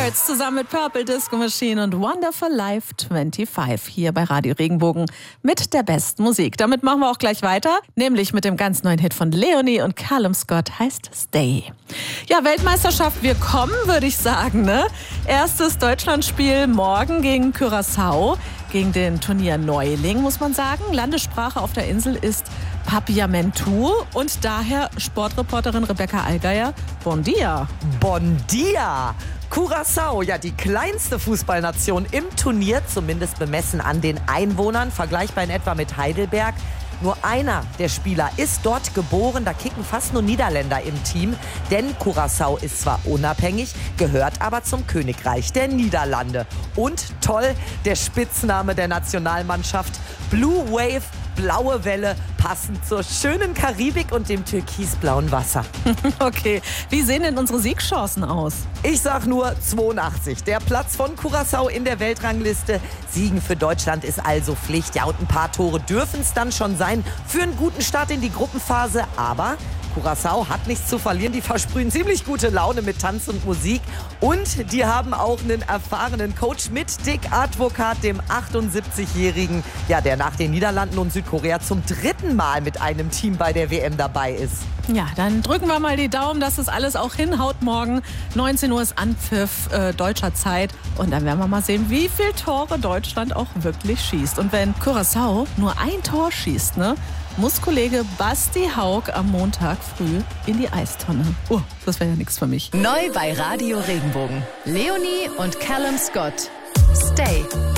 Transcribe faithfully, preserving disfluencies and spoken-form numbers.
Pirates zusammen mit Purple Disco Machine und Wonderful Life fünfundzwanzig hier bei Radio Regenbogen mit der besten Musik. Damit machen wir auch gleich weiter, nämlich mit dem ganz neuen Hit von Leonie und Callum Scott, heißt Stay. Ja, Weltmeisterschaft, wir kommen, würde ich sagen, ne? Erstes Deutschlandspiel morgen gegen Curaçao, gegen den Turnierneuling, muss man sagen. Landessprache auf der Insel ist Papiamentu und daher Sportreporterin Rebecca Allgeier. Bon dia. Bon dia. Curaçao, ja die kleinste Fußballnation im Turnier, zumindest bemessen an den Einwohnern, vergleichbar in etwa mit Heidelberg. Nur einer der Spieler ist dort geboren, da kicken fast nur Niederländer im Team. Denn Curaçao ist zwar unabhängig, gehört aber zum Königreich der Niederlande. Und toll, der Spitzname der Nationalmannschaft, Blue Wave, blaue Welle, passend zur schönen Karibik und dem türkisblauen Wasser. Okay, wie sehen denn unsere Siegchancen aus? Ich sag nur zweiundachtzig. Der Platz von Curaçao in der Weltrangliste. Siegen für Deutschland ist also Pflicht. Ja, und ein paar Tore dürfen es dann schon sein für einen guten Start in die Gruppenphase. Aber Curaçao hat nichts zu verlieren. Die versprühen ziemlich gute Laune mit Tanz und Musik. Und die haben auch einen erfahrenen Coach mit Dick Advocaat, dem achtundsiebzigjährigen, ja, der nach den Niederlanden und Südkorea zum dritten Mal mit einem Team bei der W M dabei ist. Ja, dann drücken wir mal die Daumen, dass das alles auch hinhaut morgen. neunzehn Uhr ist Anpfiff äh, deutscher Zeit. Und dann werden wir mal sehen, wie viele Tore Deutschland auch wirklich schießt. Und wenn Curaçao nur ein Tor schießt, ne, muss Kollege Basti Haug am Montag früh in die Eistonne. Oh, das wäre ja nichts für mich. Neu bei Radio Regenbogen. Leonie und Callum Scott. Stay.